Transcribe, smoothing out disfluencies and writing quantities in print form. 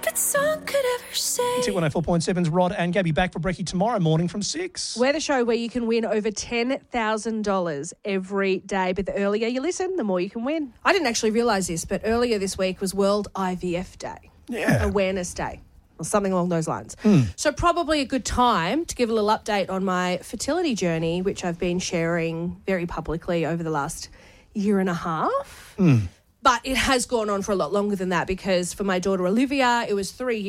that song could ever say. Hit 104.7's Rod and Gabby back for brekkie tomorrow morning from 6. We're the show where you can win over $10,000 every day. But the earlier you listen, the more you can win. I didn't actually realise this, but earlier this week was World IVF Day. Yeah. Awareness Day. Or something along those lines. So probably a good time to give a little update on my fertility journey, which I've been sharing very publicly over the last year and a half. But it has gone on for a lot longer than that because for my daughter Olivia, it was 3 years.